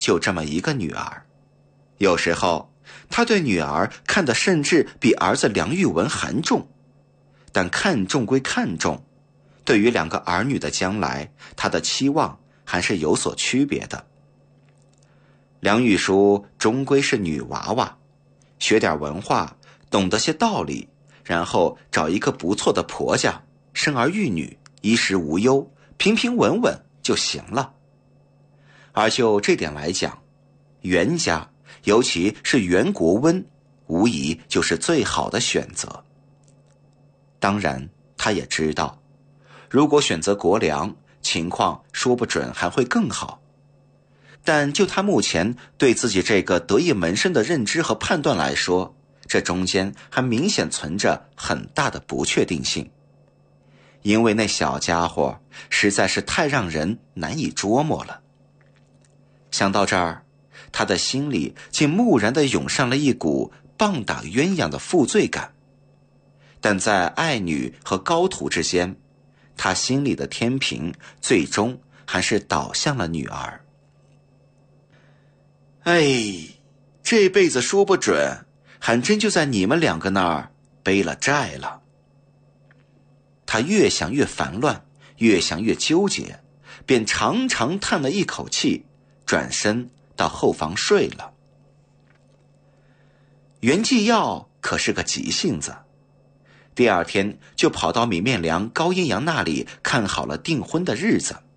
就这么一个女儿。有时候他对女儿看得甚至比儿子梁玉文还重，但看重归看重，对于两个儿女的将来，他的期望还是有所区别的。梁玉书终归是女娃娃，学点文化，懂得些道理，然后找一个不错的婆家，生儿育女，衣食无忧，平平稳稳就行了。而就这点来讲，袁家，尤其是袁国温，无疑就是最好的选择。当然他也知道，如果选择国良，情况说不准还会更好。但就他目前对自己这个得意门生的认知和判断来说，这中间还明显存着很大的不确定性。因为那小家伙实在是太让人难以捉摸了。想到这儿，他的心里竟蓦然地涌上了一股棒打鸳鸯的负罪感。但在爱女和高徒之间，他心里的天平最终还是倒向了女儿。这辈子说不准还真就在你们两个那儿背了债了。他越想越烦乱，越想越纠结，便长长叹了一口气，转身到后房睡了。袁继耀可是个急性子，第二天就跑到米面良、高阴阳那里看好了订婚的日子。